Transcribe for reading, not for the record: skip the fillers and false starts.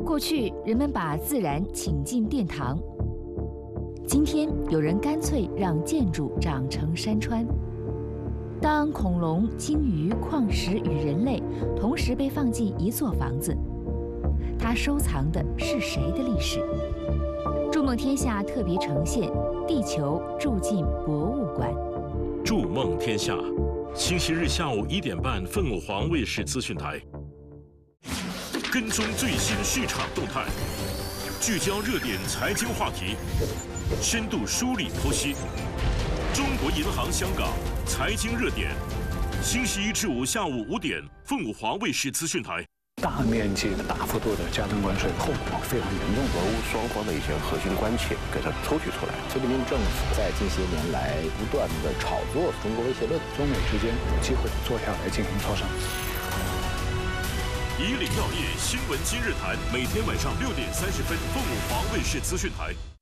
过去人们把自然请进殿堂，今天有人干脆让建筑长成山川。当恐龙、鲸鱼、矿石与人类同时被放进一座房子，它收藏的是谁的历史？筑梦天下特别呈现《地球住进博物馆》。 筑梦天下，星期日下午1点半，凤凰卫视资讯台。跟踪最新市场动态，聚焦热点财经话题，深度梳理剖析。中国银行香港财经热点，星期1至5下午5点，凤凰卫视资讯台。 大面积的、大幅度的加征关税，后果非常严重。 俄乌双方的一些核心关切给它抽取出来。 习近平政府在近些年来不断的炒作中国威胁论， 中美之间有机会坐下来进行磋商。 以岭药业新闻今日谈，每天晚上6点30分，凤凰卫视资讯台。